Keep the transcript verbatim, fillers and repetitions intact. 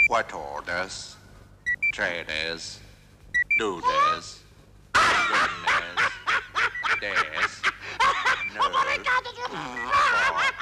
What orders? Traders? Do this? Goodness? This? No. For